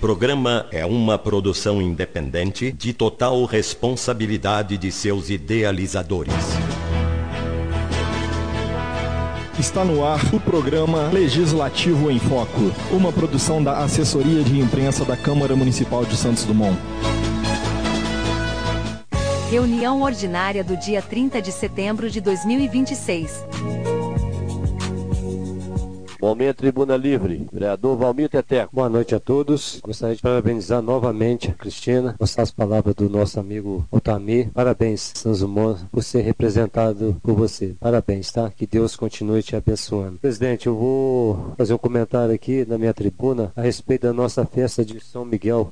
programa é uma produção independente de total responsabilidade de seus idealizadores. Está no ar o programa Legislativo em Foco, uma produção da Assessoria de Imprensa da Câmara Municipal de Santos Dumont. Reunião ordinária do dia 30 de setembro de 2026. Momento Tribuna Livre, vereador Valmir Teteco. Boa noite a todos. Gostaria de parabenizar novamente a Cristina, gostar as palavras do nosso amigo Altamir. Parabéns, Santos Dumont, por ser representado por você. Parabéns, tá? Que Deus continue te abençoando. Presidente, eu vou fazer um comentário aqui na minha tribuna a respeito da nossa festa de São Miguel.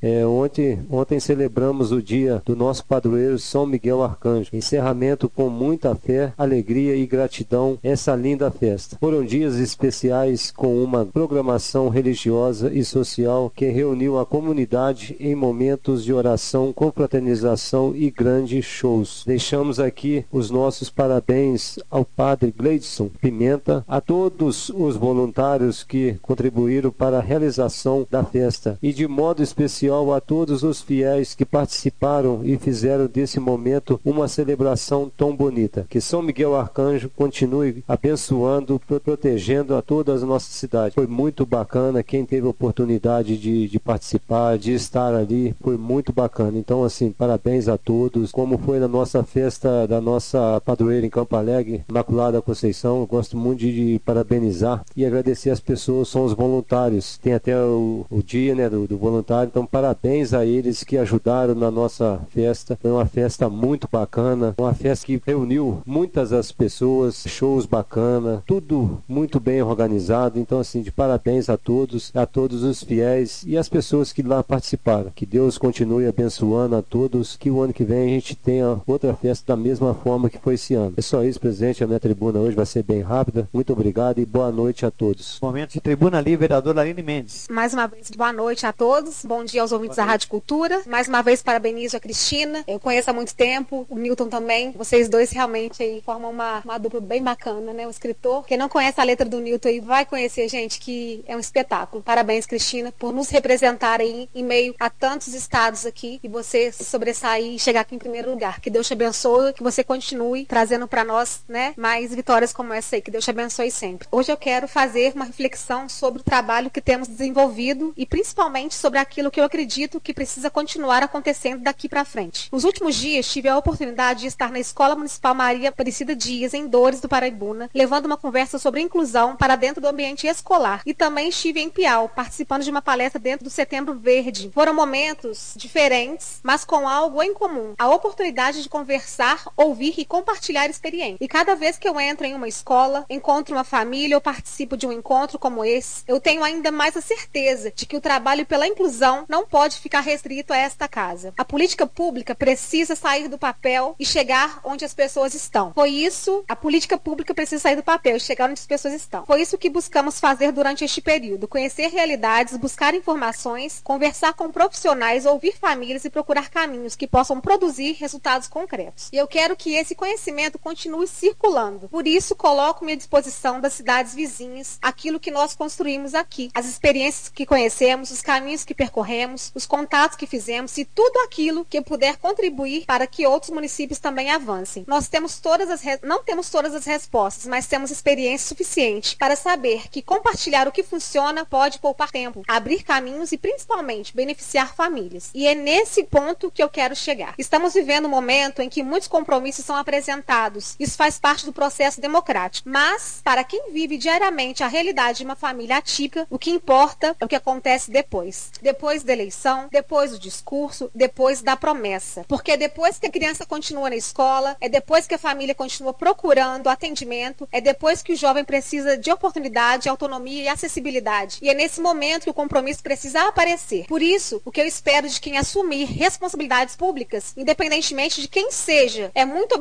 Ontem celebramos o dia do nosso padroeiro São Miguel Arcanjo. Encerramento com muita fé, alegria e gratidão essa linda festa. Foram dias especiais com uma programação religiosa e social que reuniu a comunidade em momentos de oração, confraternização e grandes shows. Deixamos aqui os nossos parabéns ao padre Gleidson Pimenta, a todos os voluntários que contribuíram para a realização da festa e de modo especial a todos os fiéis que participaram e fizeram desse momento uma celebração tão bonita. Que São Miguel Arcanjo continue abençoando, protegendo a todas as nossa cidade. Foi muito bacana, quem teve a oportunidade de participar, de estar ali, foi muito bacana. Então, assim, parabéns a todos. Como foi na nossa festa da nossa padroeira em Campo Alegre, Imaculada Conceição, eu gosto muito de parabenizar e agradecer as pessoas, são os voluntários. Tem até o dia, né, do voluntário, então parabéns a eles que ajudaram na nossa festa. Foi uma festa muito bacana, uma festa que reuniu muitas das pessoas, shows bacana, tudo muito bem organizado. Então, assim, de parabéns a todos os fiéis e as pessoas que lá participaram. Que Deus continue abençoando a todos, que o ano que vem a gente tenha outra festa da mesma forma que foi esse ano. É só isso, presidente. A minha tribuna hoje vai ser bem rápida. Muito obrigado e boa noite a todos. Momento de Tribuna Livre, vereadora Aline Mendes. Mais uma vez, boa noite a todos. Bom dia aos ouvintes da Rádio Cultura. Mais uma vez, parabenizo a Cristina. Eu conheço há muito tempo, o Newton também. Vocês dois realmente aí formam uma dupla bem bacana, né? O escritor. Quem não conhece a letra do Newton aí vai conhecer, gente, que é um espetáculo. Parabéns, Cristina, por nos representar aí em meio a tantos estados aqui e você sobressair e chegar aqui em primeiro lugar. Que Deus te abençoe, que você continue trazendo para nós, né, mais vitórias como essa aí. Que Deus te abençoe sempre. Hoje eu quero fazer uma reflexão sobre o trabalho que temos desenvolvido e principalmente sobre aquilo que eu acredito que precisa continuar acontecendo daqui para frente. Nos últimos dias tive a oportunidade de estar na Escola Municipal Maria Aparecida Dias, em Dores do Paraibuna, levando uma conversa sobre inclusão para dentro do ambiente escolar. E também estive em Piau, participando de uma palestra dentro do Setembro Verde. Foram momentos diferentes, mas com algo em comum. A oportunidade de conversar, ouvir e compartilhar experiências. E cada vez que eu entro em uma escola, encontro uma família ou participo de um encontro como esse, eu tenho ainda mais a certeza de que o trabalho pela inclusão não pode ficar restrito a esta casa. A política pública precisa sair do papel e chegar onde as pessoas estão. A política pública precisa sair do papel e chegar onde as pessoas estão. Foi isso que buscamos fazer durante este período, conhecer realidades, buscar informações, conversar com profissionais, ouvir famílias e procurar caminhos que possam produzir resultados concretos. E eu quero que esse conhecimento continue circulando. Por isso, coloco-me à disposição das cidades vizinhas, aquilo que nós construímos aqui, as experiências que conhecemos, os caminhos que percorremos, os contatos que fizemos e tudo aquilo que puder contribuir para que outros municípios também avancem. Nós temos não temos todas as respostas, mas temos experiência suficiente para saber que compartilhar o que funciona pode poupar tempo, abrir caminhos e principalmente beneficiar famílias. E é nesse ponto que eu quero chegar. Estamos vivendo um momento em que muitos compromissos são apresentados. Isso faz parte do processo democrático. Mas, para quem vive diariamente a realidade de uma família atípica, o que importa é o que acontece depois. Depois da eleição, depois do discurso, depois da promessa. Porque depois que a criança continua na escola, é depois que a família continua procurando atendimento, é depois que o jovem precisa de oportunidade, autonomia e acessibilidade. E é nesse momento que o compromisso precisa aparecer. Por isso, o que eu espero de quem assumir responsabilidades públicas, independentemente de quem seja, é muito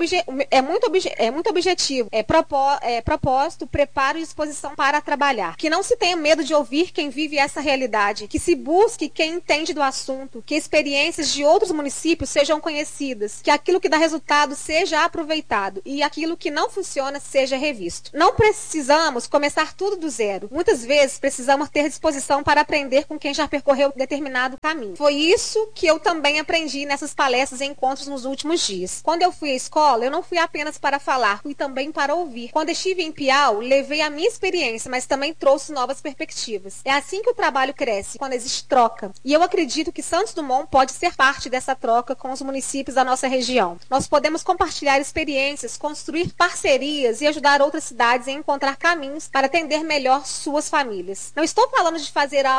objetivo, propósito, preparo e disposição para trabalhar. Que não se tenha medo de ouvir quem vive essa realidade, que se busque quem entende do assunto, que experiências de outros municípios sejam conhecidas, que aquilo que dá resultado seja aproveitado e aquilo que não funciona seja revisto. Não precisamos começar tudo tudo do zero. Muitas vezes precisamos ter disposição para aprender com quem já percorreu determinado caminho. Foi isso que eu também aprendi nessas palestras e encontros nos últimos dias. Quando eu fui à escola, eu não fui apenas para falar, fui também para ouvir. Quando estive em Piau, levei a minha experiência, mas também trouxe novas perspectivas. É assim que o trabalho cresce, quando existe troca. E eu acredito que Santos Dumont pode ser parte dessa troca com os municípios da nossa região. Nós podemos compartilhar experiências, construir parcerias e ajudar outras cidades a encontrar caminhos para atender melhor suas famílias. Não estou falando de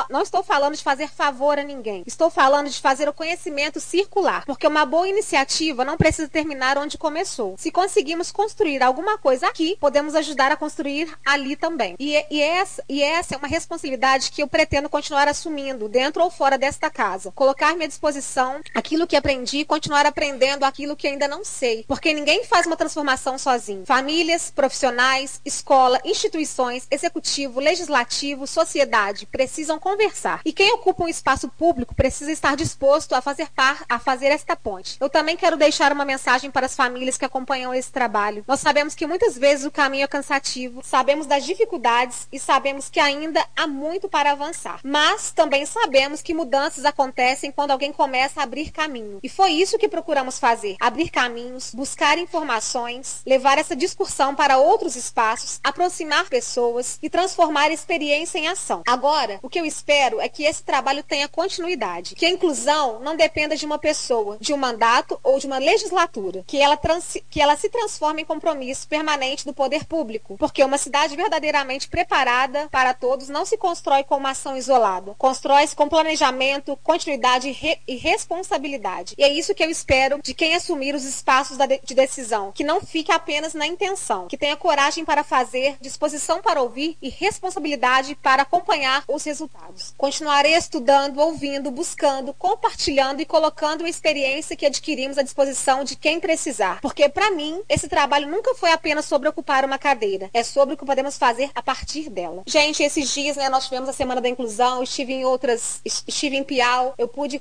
fazer favor a ninguém. Estou falando de fazer o conhecimento circular, porque uma boa iniciativa não precisa terminar onde começou. Se conseguimos construir alguma coisa aqui, podemos ajudar a construir ali também. E essa é uma responsabilidade que eu pretendo continuar assumindo, dentro ou fora desta casa. Colocar-me à disposição aquilo que aprendi e continuar aprendendo aquilo que ainda não sei. Porque ninguém faz uma transformação sozinho. Famílias, profissionais, escola, instituições, executivo, legislativo, sociedade precisam conversar. E quem ocupa um espaço público precisa estar disposto a fazer esta ponte. Eu também quero deixar uma mensagem para as famílias que acompanham esse trabalho. Nós sabemos que muitas vezes o caminho é cansativo, sabemos das dificuldades e sabemos que ainda há muito para avançar. Mas também sabemos que mudanças acontecem quando alguém começa a abrir caminho. E foi isso que procuramos fazer: abrir caminhos, buscar informações, levar essa discussão para outros espaços, aproximar pessoas e transformar a experiência em ação. Agora, o que eu espero é que esse trabalho tenha continuidade, que a inclusão não dependa de uma pessoa, de um mandato ou de uma legislatura, que ela se transforme em compromisso permanente do poder público, porque uma cidade verdadeiramente preparada para todos não se constrói com uma ação isolada, constrói-se com planejamento, continuidade e responsabilidade. E é isso que eu espero de quem assumir os espaços de decisão, que não fique apenas na intenção, que tenha coragem para fazer, disposição para ouvir e responsabilidade para acompanhar os resultados. Continuarei estudando, ouvindo, buscando, compartilhando e colocando a experiência que adquirimos à disposição de quem precisar. Porque, para mim, esse trabalho nunca foi apenas sobre ocupar uma cadeira. É sobre o que podemos fazer a partir dela. Gente, esses dias, nós tivemos a Semana da Inclusão, eu estive em Piau, eu pude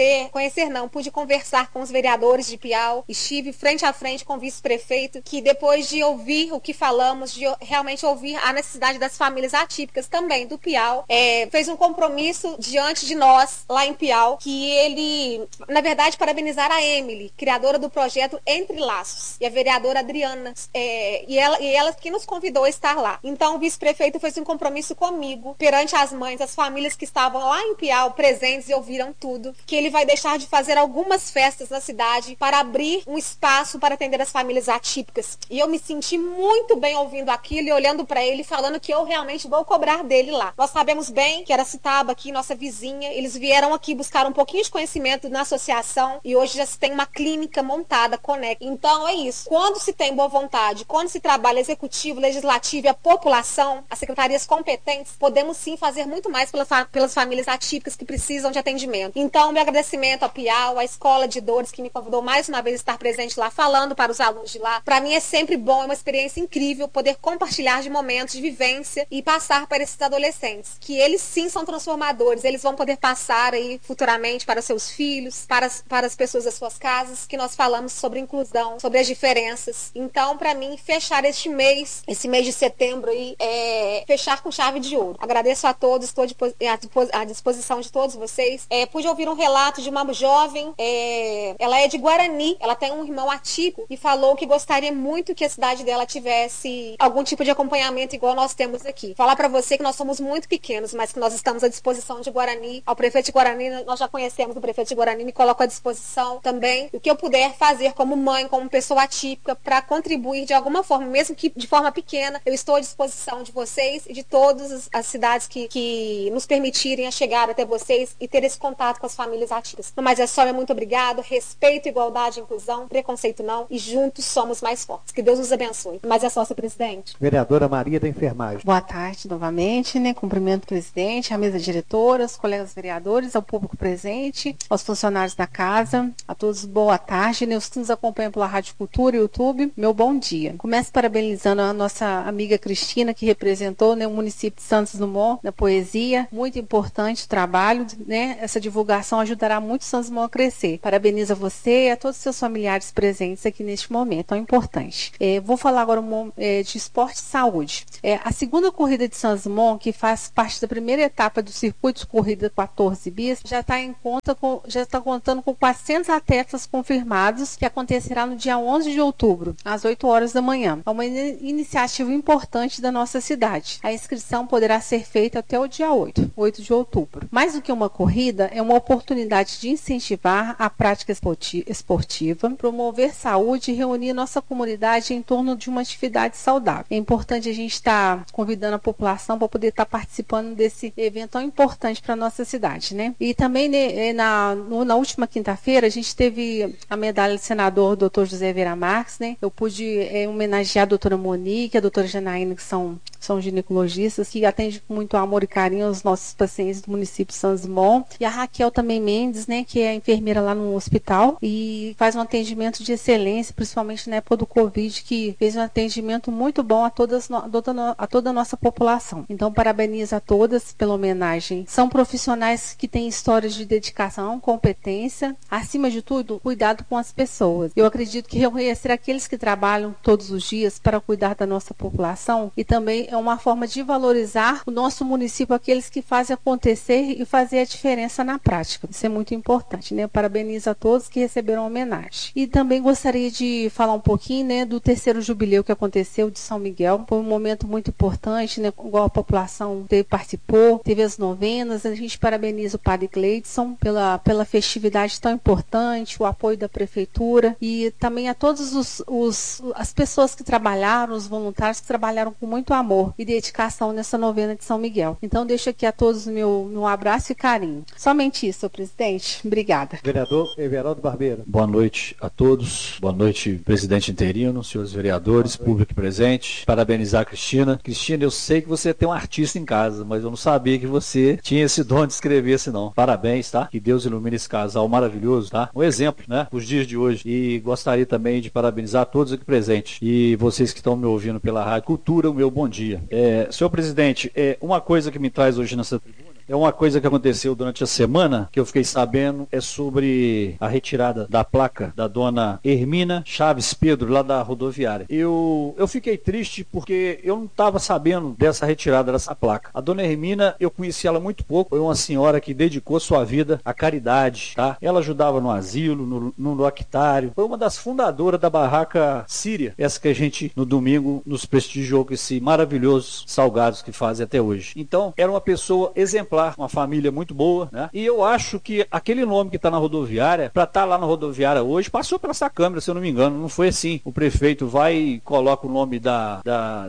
pude conversar com os vereadores de Piau, estive frente a frente com o vice-prefeito, que depois de ouvir o que falamos, de realmente ouvir a necessidade das famílias atípicas também do Piau, fez um compromisso diante de nós, lá em Piau, que ele, na verdade, parabenizar a Emily, criadora do projeto Entre Laços, e a vereadora Adriana, e ela que nos convidou a estar lá. Então, o vice-prefeito fez um compromisso comigo, perante as mães, as famílias que estavam lá em Piau, presentes e ouviram tudo, que ele vai deixar de fazer algumas festas na cidade para abrir um espaço para atender as famílias atípicas. E eu me senti muito bem ouvindo aquilo e olhando para ele, falando que eu realmente vou cobrar dele lá. Nós sabemos bem que Aracitaba aqui, nossa vizinha, eles vieram aqui buscar um pouquinho de conhecimento na associação e hoje já se tem uma clínica montada, Conect. Então é isso. Quando se tem boa vontade, quando se trabalha executivo, legislativo e a população, as secretarias competentes, podemos sim fazer muito mais pelas famílias atípicas que precisam de atendimento. Então, meu agradecimento ao Piau, à Escola de Dores, que me convidou mais uma vez a estar presente lá, falando para os alunos de lá. Para mim é sempre bom, é uma experiência incrível poder compartilhar de momentos de vivência e passar para esses adolescentes, que eles sim são transformadores, eles vão poder passar aí futuramente para seus filhos, para as pessoas das suas casas, que nós falamos sobre inclusão, sobre as diferenças. Então, para mim, fechar esse mês de setembro aí, fechar com chave de ouro. Agradeço a todos, estou à disposição de todos vocês. Pude ouvir um relato de uma jovem, ela é de Guarani, ela tem um irmão atípico e falou que gostaria muito que a cidade dela tivesse algum tipo de acompanhamento igual nós temos aqui. Falar para você que nós somos muito pequenos, mas que nós estamos à disposição de Guarani. Ao prefeito de Guarani, nós já conhecemos o prefeito de Guarani, me coloco à disposição também. O que eu puder fazer como mãe, como pessoa atípica, para contribuir de alguma forma, mesmo que de forma pequena, eu estou à disposição de vocês e de todas as cidades que nos permitirem a chegar até vocês e ter esse contato com as famílias atípicas. Mas é só, muito obrigado. Respeito, igualdade, inclusão, preconceito não, e juntos somos mais fortes. Que Deus nos abençoe. Mas é só, senhor presidente. Vereadora Maria da Enfermagem. Boa tarde novamente, cumprimento o presidente, a mesa diretora, os colegas vereadores, ao público presente, aos funcionários da casa, a todos boa tarde, os que nos acompanham pela Rádio Cultura e YouTube, meu bom dia. Começo parabenizando a nossa amiga Cristina, que representou o município de Santos Dumont na poesia, muito importante o trabalho, essa divulgação ajudará muito Santos Dumont a crescer. Parabenizo a você e a todos os seus familiares presentes aqui neste momento tão importante. Vou falar agora de esporte e saúde. A segunda corrida de São Simão, que faz parte da primeira etapa do circuito de corrida 14 bis, já está contando com 400 atletas confirmados, que acontecerá no dia 11 de outubro, às 8 horas da manhã. É uma iniciativa importante da nossa cidade. A inscrição poderá ser feita até o dia 8 de outubro. Mais do que uma corrida, é uma oportunidade de incentivar a prática esportiva, promover saúde e reunir nossa comunidade em torno de uma atividade saudável. É importante a gente estar convidando a população para poder estar participando desse evento tão importante para a nossa cidade, né? E também na última quinta-feira a gente teve a medalha de senador Dr. José Vera Marques, né? Eu pude homenagear a doutora Monique, a doutora Janaína, que são ginecologistas, que atendem com muito amor e carinho os nossos pacientes do município de São Simão. E a Raquel também Mendes, né? Que é enfermeira lá no hospital e faz um atendimento de excelência, principalmente na época do Covid, que fez um atendimento muito bom a toda a nossa população. Então, parabenizo a todas pela homenagem. São profissionais que têm histórias de dedicação, competência, acima de tudo, cuidado com as pessoas. Eu acredito que reconhecer aqueles que trabalham todos os dias para cuidar da nossa população e também é uma forma de valorizar o nosso município, aqueles que fazem acontecer e fazer a diferença na prática. Isso é muito importante, né? Parabenizo a todos que receberam a homenagem. E também gostaria de falar um pouquinho, né, do terceiro jubileu que aconteceu de São Miguel. Foi um momento muito importante, né? Igual a população participou, teve as novenas. A gente parabeniza o Padre Gleidson pela festividade tão importante, o apoio da prefeitura e também a todas as pessoas que trabalharam, os voluntários que trabalharam com muito amor e dedicação nessa novena de São Miguel. Então deixo aqui a todos meu abraço e carinho. Somente isso, senhor presidente. Obrigada. Vereador Everaldo Barbeiro. Boa noite a todos. Boa noite, presidente interino, senhores vereadores, público presente. Parabenizar a Cristina. Cristina, eu sei que você tem um artista em casa, mas eu não sabia que você tinha esse dom de escrever esse não. Parabéns, tá? Que Deus ilumine esse casal maravilhoso, tá? Um exemplo, né? Os dias de hoje. E gostaria também de parabenizar todos aqui presentes. E vocês que estão me ouvindo pela Rádio Cultura, o meu bom dia. Senhor presidente, uma coisa que me traz hoje nessa tribuna é uma coisa que aconteceu durante a semana, que eu fiquei sabendo, é sobre a retirada da placa da dona Hermina Chaves Pedro, lá da rodoviária. Eu fiquei triste porque eu não estava sabendo dessa retirada dessa placa. A dona Hermina, eu conheci ela muito pouco, foi uma senhora que dedicou sua vida à caridade, tá? Ela ajudava no asilo, no lactário, foi uma das fundadoras da barraca Síria, essa que a gente, no domingo, nos prestigiou com esse maravilhoso salgados que fazem até hoje. Então, era uma pessoa exemplar, uma família muito boa, né? E eu acho que aquele nome que está na rodoviária, para estar lá na rodoviária hoje, passou pela essa câmera, se eu não me engano, não foi assim. O prefeito vai e coloca o nome da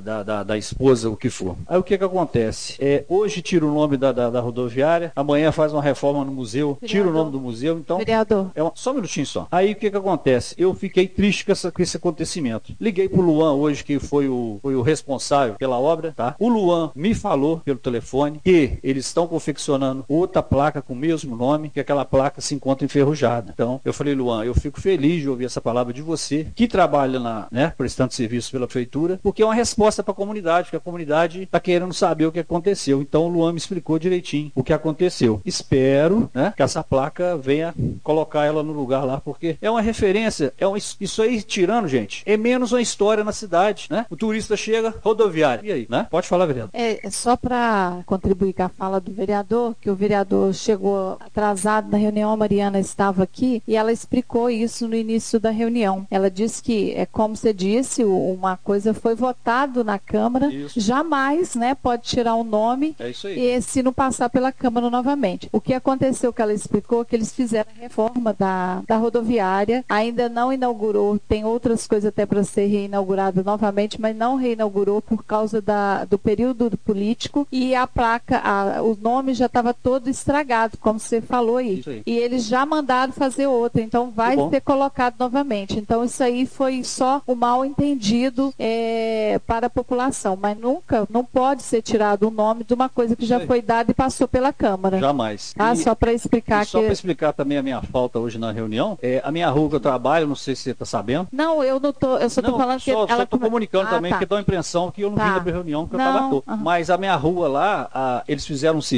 esposa, o que for. Aí o que acontece? Hoje tira o nome da rodoviária, amanhã faz uma reforma no museu, vereador, tira o nome do museu, então... Vereador. Só um minutinho só. Aí o que acontece? Eu fiquei triste com esse acontecimento. Liguei pro Luan hoje, que foi o responsável pela obra, tá? O Luan me falou pelo telefone que eles estão confeccionando outra placa com o mesmo nome, que aquela placa se encontra enferrujada. Então, eu falei, Luan, eu fico feliz de ouvir essa palavra de você, que trabalha prestando serviço pela prefeitura, porque é uma resposta para a comunidade, porque a comunidade está querendo saber o que aconteceu. Então, o Luan me explicou direitinho o que aconteceu. Espero, né, que essa placa venha colocar ela no lugar lá, porque é uma referência, isso aí tirando, gente, é menos uma história na cidade, né? O turista chega, rodoviária, e aí, né? Pode falar, vereador. Só para contribuir com a fala do vereador, que o vereador chegou atrasado na reunião, a Mariana estava aqui e ela explicou isso no início da reunião. Ela disse que, como você disse, uma coisa foi votado na Câmara, isso. Jamais, né, pode tirar o nome e se não passar pela Câmara novamente. O que aconteceu, que ela explicou, que eles fizeram a reforma da rodoviária, ainda não inaugurou, tem outras coisas até para ser reinaugurada novamente, mas não reinaugurou por causa do período político e a placa, o nome já estava todo estragado, como você falou aí. E eles já mandaram fazer outra, então vai ser colocado novamente. Então isso aí foi só um mal entendido para a população, mas não pode ser tirado o nome de uma coisa que já foi dada e passou pela Câmara. Jamais. Só para explicar só para explicar também a minha falta hoje na reunião, a minha rua que eu trabalho, não sei se você está sabendo. Não, eu não tô, eu só estou falando que ela... Só estou comunicando também, porque dá a impressão que eu não vim na reunião, que eu estava à toa. Mas a minha rua lá, eles fizeram um serviço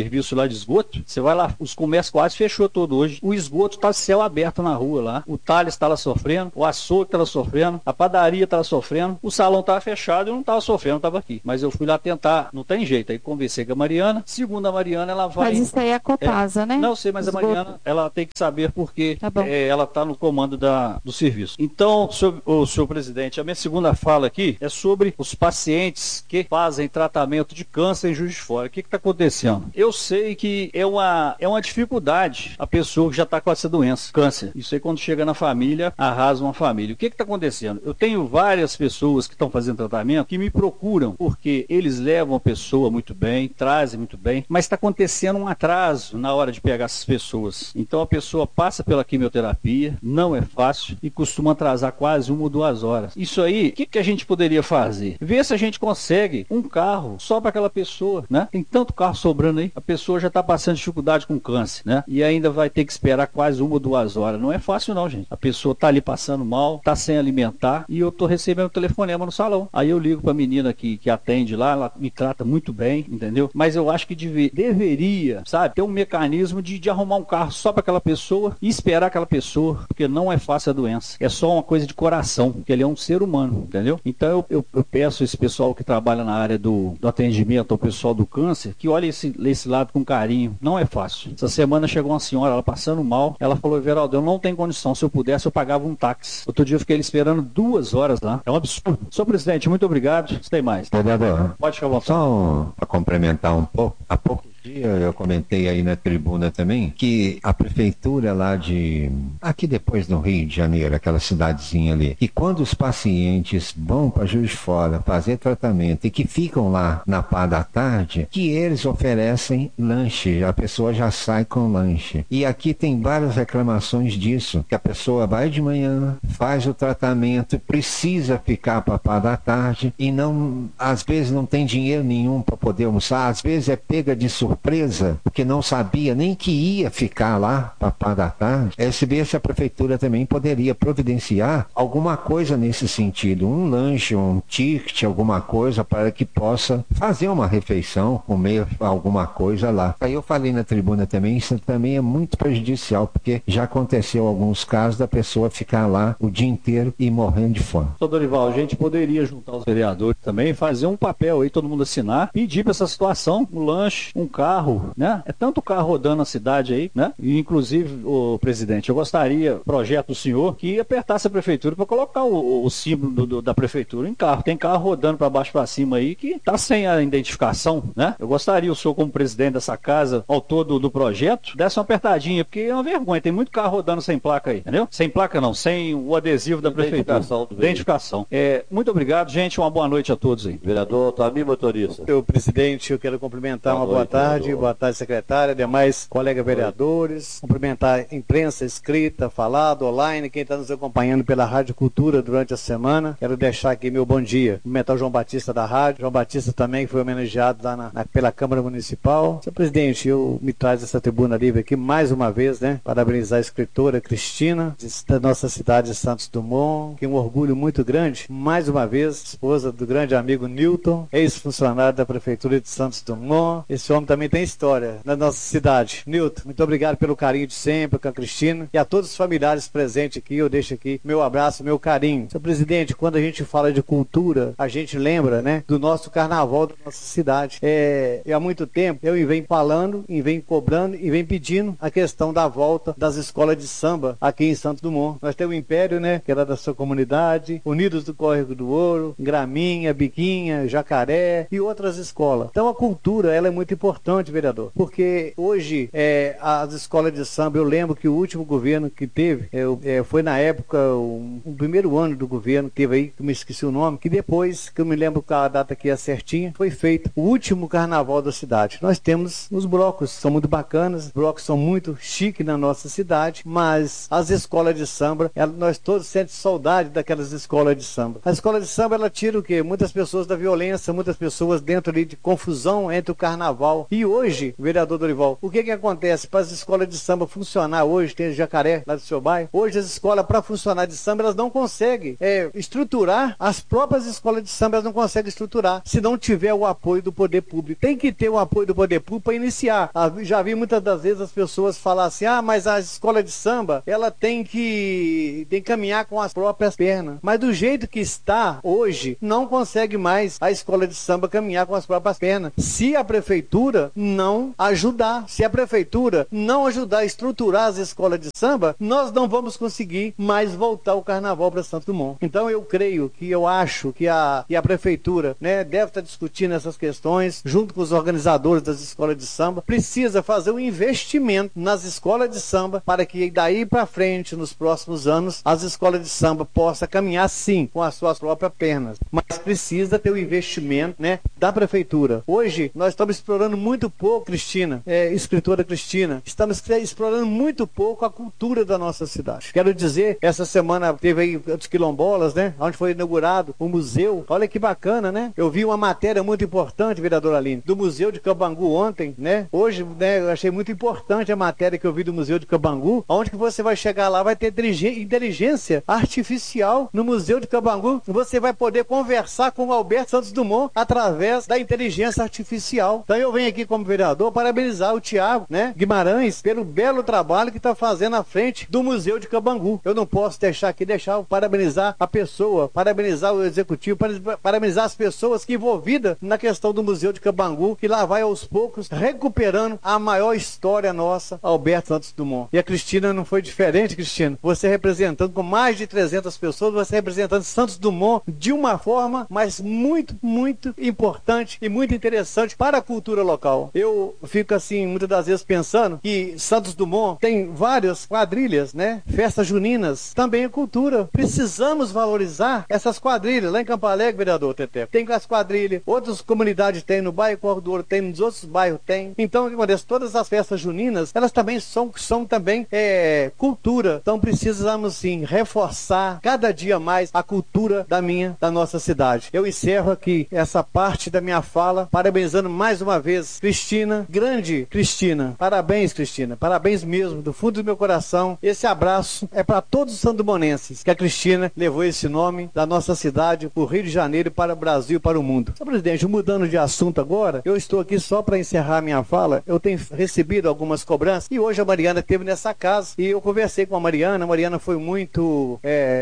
serviço lá de esgoto, você vai lá, os comércios quase fechou todo hoje, o esgoto tá céu aberto na rua lá, o Thales tá lá sofrendo, o açougue tá lá sofrendo, a padaria tá lá sofrendo, o salão tava fechado e eu não tava sofrendo, eu tava aqui. Mas eu fui lá tentar, não tem jeito, aí conversei com a Mariana, segundo a Mariana, ela vai... Mas isso aí é a Copasa, né? Não sei, mas esgoto. a Mariana, ela tem que saber porque Tá bom. ela tá no comando do serviço. Então, senhor presidente, a minha segunda fala aqui é sobre os pacientes que fazem tratamento de câncer em Juiz de Fora. O que está acontecendo? Eu sei que é uma dificuldade a pessoa que já está com essa doença, câncer. Isso aí quando chega na família, arrasa uma família. O que está acontecendo? Eu tenho várias pessoas que estão fazendo tratamento que me procuram porque eles levam a pessoa muito bem, trazem muito bem, mas está acontecendo um atraso na hora de pegar essas pessoas. Então a pessoa passa pela quimioterapia, não é fácil e costuma atrasar quase 1 ou 2 horas. Isso aí, o que a gente poderia fazer? Ver se a gente consegue um carro só para aquela pessoa, né? Tem tanto carro sobrando aí, a pessoa já está passando dificuldade com câncer, né? E ainda vai ter que esperar quase 1 ou 2 horas. Não é fácil não, gente. A pessoa tá ali passando mal, tá sem alimentar e eu tô recebendo um telefonema no salão. Aí eu ligo para a menina que atende lá, ela me trata muito bem, entendeu? Mas eu acho que deveria, sabe, ter um mecanismo de arrumar um carro só para aquela pessoa e esperar aquela pessoa, porque não é fácil a doença. É só uma coisa de coração, porque ele é um ser humano, entendeu? Então eu peço esse pessoal que trabalha na área do atendimento ao pessoal do câncer, que olhe esse lado com carinho. Não é fácil. Essa semana chegou uma senhora, ela passando mal, ela falou: Everaldo, eu não tenho condição, se eu pudesse eu pagava um táxi. Outro dia eu fiquei esperando 2 horas lá. É um absurdo. Senhor presidente, muito obrigado. Você tem mais? Vereador, pode ficar à vontade. Só para complementar um pouco, há pouco dia eu comentei aí na tribuna também que a prefeitura lá aqui depois do Rio de Janeiro, aquela cidadezinha ali, que quando os pacientes vão para Juiz de Fora fazer tratamento e que ficam lá na parte da tarde, que eles oferecem lanche, a pessoa já sai com lanche. E aqui tem várias reclamações disso, que a pessoa vai de manhã, faz o tratamento, precisa ficar para a parte da tarde e não, às vezes não tem dinheiro nenhum para poder almoçar, às vezes é pega de surpresa, porque não sabia nem que ia ficar lá para a parte da tarde. Se vê se a prefeitura também poderia providenciar alguma coisa nesse sentido, um lanche, um ticket, alguma coisa para que possa fazer uma refeição, comer alguma coisa lá. Aí eu falei na tribuna também, isso também é muito prejudicial, porque já aconteceu alguns casos da pessoa ficar lá o dia inteiro e morrendo de fome. Doutor Dorival, a gente poderia juntar os vereadores também, fazer um papel aí, todo mundo assinar, pedir para essa situação, um lanche, um carro, né? É tanto carro rodando na cidade aí, né? E inclusive, o presidente, eu gostaria, projeto do senhor, que apertasse a prefeitura para colocar o símbolo da prefeitura em carro. Tem carro rodando para baixo para cima aí que tá sem a identificação, né? Eu gostaria, o senhor como presidente dessa casa, autor do projeto, desse uma apertadinha, porque é uma vergonha, tem muito carro rodando sem placa aí, entendeu? Sem placa não, sem o adesivo da prefeitura. Identificação. Muito obrigado, gente, uma boa noite a todos aí. Vereador Otami, motorista. Senhor presidente, eu quero cumprimentar boa tarde, boa tarde, secretária, demais colegas vereadores, cumprimentar a imprensa escrita, falada, online, quem está nos acompanhando pela Rádio Cultura durante a semana. Quero deixar aqui meu bom dia, cumprimentar o João Batista da rádio, João Batista também, que foi homenageado lá pela Câmara Municipal. Senhor presidente, eu me traz essa tribuna livre aqui mais uma vez, né, parabenizar a escritora Cristina, da nossa cidade de Santos Dumont, que é um orgulho muito grande, mais uma vez, esposa do grande amigo Newton, ex-funcionário da Prefeitura de Santos Dumont. Esse homem também tem história na nossa cidade. Newton, muito obrigado pelo carinho de sempre com a Cristina e a todos os familiares presentes aqui, eu deixo aqui meu abraço, meu carinho. Senhor presidente, quando a gente fala de cultura, a gente lembra, né, do nosso carnaval da nossa cidade. E há muito tempo eu venho falando, e venho cobrando e venho pedindo a questão da volta das escolas de samba aqui em Santos Dumont. Nós temos o Império, né, que era da sua comunidade, Unidos do Córrego do Ouro, Graminha, Biquinha, Jacaré e outras escolas. Então a cultura, ela é muito importante, vereador, porque hoje as escolas de samba, eu lembro que o último governo que teve, foi na época, o primeiro ano do governo que teve aí, que eu me esqueci o nome, que depois, que eu me lembro que a data aqui é certinha, foi feito o último carnaval da cidade. Nós temos os blocos, são muito bacanas, os blocos são muito chiques na nossa cidade, mas as escolas de samba, nós todos sentimos saudade daquelas escolas de samba. A escola de samba, ela tira o quê? Muitas pessoas da violência, muitas pessoas dentro ali de confusão entre o carnaval E hoje, vereador Dorival, o que acontece para as escolas de samba funcionar hoje? Tem Jacaré lá do seu bairro. Hoje as escolas, para funcionar de samba, elas não conseguem estruturar. As próprias escolas de samba, elas não conseguem estruturar se não tiver o apoio do poder público. Tem que ter o apoio do poder público para iniciar. Já vi muitas das vezes as pessoas falar assim, mas a escola de samba, ela tem que caminhar com as próprias pernas. Mas do jeito que está hoje, não consegue mais a escola de samba caminhar com as próprias pernas. Se a prefeitura não ajudar, se a prefeitura não ajudar a estruturar as escolas de samba, nós não vamos conseguir mais voltar o carnaval para Santos Dumont. Então eu acho que a prefeitura, né, deve estar discutindo essas questões junto com os organizadores das escolas de samba. Precisa fazer um investimento nas escolas de samba para que daí para frente, nos próximos anos, as escolas de samba possam caminhar sim com as suas próprias pernas. Mas precisa ter o investimento, né, da prefeitura. Hoje nós estamos explorando muito pouco, Cristina, escritora Cristina, estamos explorando muito pouco a cultura da nossa cidade. Quero dizer, essa semana teve aí os quilombolas, né, onde foi inaugurado o museu. Olha que bacana, né? Eu vi uma matéria muito importante, vereador Aline, do Museu de Cabangu ontem, né? Hoje, né, eu achei muito importante a matéria que eu vi do Museu de Cabangu, onde que você vai chegar lá, vai ter inteligência artificial no Museu de Cabangu. Você vai poder conversar com o Alberto Santos Dumont através da inteligência artificial. Então eu venho aqui como vereador parabenizar o Tiago, né, Guimarães, pelo belo trabalho que está fazendo à frente do Museu de Cabangu. Eu não posso deixar parabenizar a pessoa, parabenizar o executivo, parabenizar as pessoas que envolvidas na questão do Museu de Cabangu, que lá vai aos poucos recuperando a maior história nossa, Alberto Santos Dumont. E a Cristina não foi diferente, Cristina. Você representando com mais de 300 pessoas, você representando Santos Dumont de uma forma, mas muito, muito importante e muito interessante para a cultura local. Eu fico assim, muitas das vezes pensando que Santos Dumont tem várias quadrilhas, né? Festas juninas, também é cultura. Precisamos valorizar essas quadrilhas. Lá em Campo Alegre, vereador Teteco, tem as quadrilhas, outras comunidades tem, no bairro Corre do Ouro tem, nos outros bairros tem. Então, o que acontece? Todas as festas juninas, elas também são também cultura. Então, precisamos sim reforçar cada dia mais a cultura da nossa cidade. Eu encerro aqui essa parte da minha fala, parabenizando mais uma vez Cristina, grande Cristina. Parabéns, Cristina. Parabéns mesmo, do fundo do meu coração. Esse abraço é para todos os sandomonenses, que a Cristina levou esse nome da nossa cidade para o Rio de Janeiro, para o Brasil, para o mundo. Senhor presidente, mudando de assunto agora, eu estou aqui só para encerrar a minha fala. Eu tenho recebido algumas cobranças e hoje a Mariana esteve nessa casa e eu conversei com a Mariana foi muito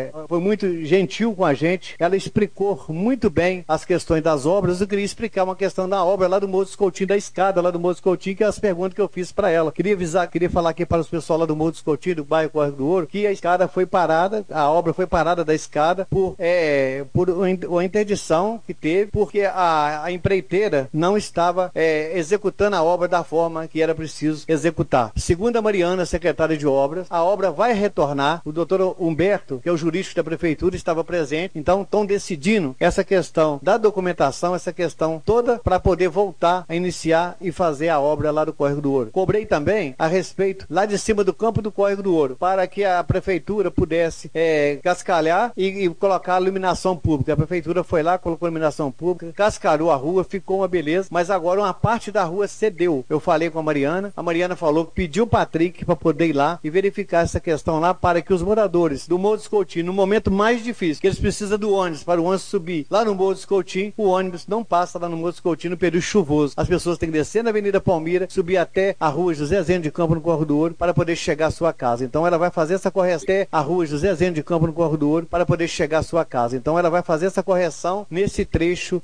gentil com a gente. Ela explicou muito bem as questões das obras. Eu queria explicar uma questão da obra lá do Morro dos Coutinho, da escada lá do Morro dos Coutinho, que é as perguntas que eu fiz para ela. Queria falar aqui para os pessoal lá do Morro dos Coutinho, do bairro Corre do Ouro, que a escada foi parada, a obra foi parada da escada por uma interdição que teve, porque a empreiteira não estava executando a obra da forma que era preciso executar. Segundo a Mariana, secretária de obras, a obra vai retornar. O doutor Humberto, que é o jurídico da prefeitura, estava presente. Então, estão decidindo essa questão da documentação, essa questão toda, para poder voltar a iniciar e fazer a obra lá do Córrego do Ouro. Cobrei também a respeito lá de cima do campo do Córrego do Ouro, para que a prefeitura pudesse cascalhar e colocar a iluminação pública. A prefeitura foi lá, colocou a iluminação pública, cascalhou a rua, ficou uma beleza, mas agora uma parte da rua cedeu. Eu falei com a Mariana falou que pediu o Patrick para poder ir lá e verificar essa questão lá, para que os moradores do Morro dos Coutinho, no momento mais difícil, que eles precisam do ônibus, para o ônibus subir lá no Morro dos Coutinho, o ônibus não passa lá no Morro dos Coutinho no período chuvoso. As pessoas têm que descer na Avenida Palmira, subir até a rua José Zeno de Campo no Córrego do Ouro, para poder chegar à sua casa. Então ela vai fazer essa correção até a rua José Zeno de Campo no Córrego do Ouro, para poder chegar à sua casa. Então ela vai fazer essa correção nesse trecho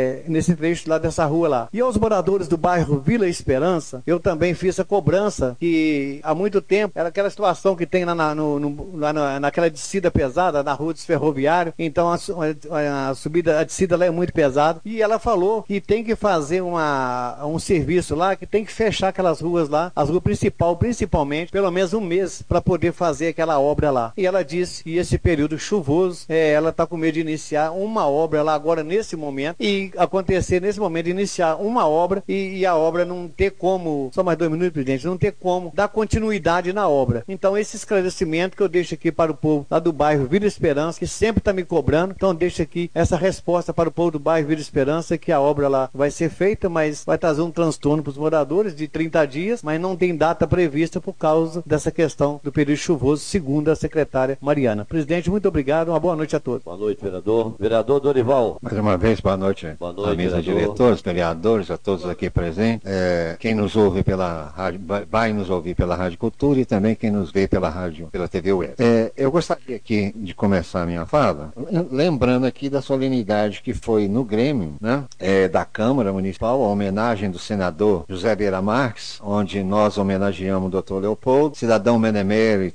lá dessa rua lá. E aos moradores do bairro Vila Esperança, eu também fiz a cobrança, que há muito tempo era aquela situação que tem lá naquela descida pesada na rua dos Ferroviários. Então a descida lá é muito pesada, e ela falou que tem que fazer um serviço lá, que tem que fechar aquelas ruas lá, as ruas principalmente, pelo menos um mês, para poder fazer aquela obra lá. E ela disse que esse período chuvoso, ela está com medo de iniciar uma obra lá agora nesse momento, e acontecer nesse momento de iniciar uma obra e a obra não ter como, só mais 2 minutos, presidente, não ter como dar continuidade na obra. Então esse esclarecimento que eu deixo aqui para o povo lá do bairro Vila Esperança, que sempre está me cobrando, então deixo aqui essa resposta para o povo do bairro Vila Esperança, que a obra lá vai ser feita, mas vai estar trazer um transtorno para os moradores de 30 dias, mas não tem data prevista por causa dessa questão do período chuvoso, segundo a secretária Mariana. Presidente, muito obrigado, uma boa noite a todos. Boa noite, vereador. Vereador Dorival. Mais uma vez, boa noite. Boa noite, à mesa de diretores, vereadores, a todos aqui presentes. Quem nos ouve pela rádio, vai nos ouvir pela Rádio Cultura e também quem nos vê pela rádio, pela TV Web. Eu gostaria aqui de começar a minha fala, lembrando aqui da solenidade que foi no Grêmio, né, da Câmara Municipal, a homenagem do senador José Beira Marques, onde nós homenageamos o Dr. Leopoldo, cidadão benemérito,